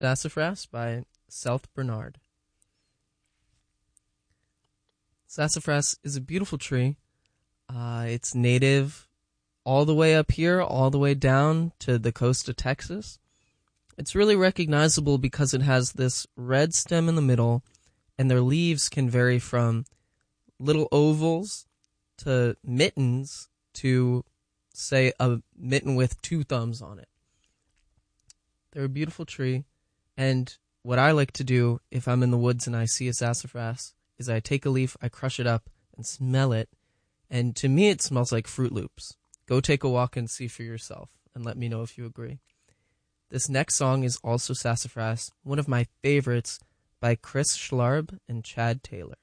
Sassafras by South Bernard. Sassafras is a beautiful tree. It's native all the way up here, all the way down to the coast of Texas. It's really recognizable because it has this red stem in the middle, and their leaves can vary from little ovals to mittens to, say, a mitten with two thumbs on it. They're a beautiful tree, and what I like to do if I'm in the woods and I see a sassafras is I take a leaf, I crush it up, and smell it, and to me it smells like Fruit Loops. Go take a walk and see for yourself, and let me know if you agree. This next song is also Sassafras, one of my favorites, by Chris Schlarb and Chad Taylor.